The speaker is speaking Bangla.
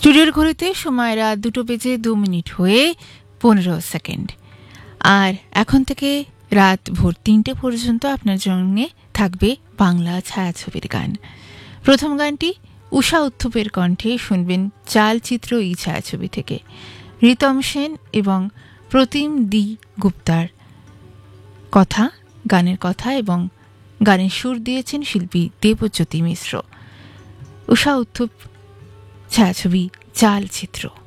স্টুডিওর ঘড়িতে সময় রাত 2:02 হয়ে 15 সেকেন্ড। আর এখন থেকে রাত ভোর 3টে পর্যন্ত আপনার জন্য থাকবে বাংলা ছায়াছবির গান। প্রথম গানটি উষা উত্থুপের কণ্ঠে শুনবেন চালচিত্র এই ছায়াছবি থেকে। রিতম সেন এবং প্রতিম দি গুপ্তার কথা, গানের কথা এবং গানের সুর দিয়েছেন শিল্পী দেবজ্যোতি মিশ্র। উষা উত্থুপ ছায়াছবি চালচিত্র।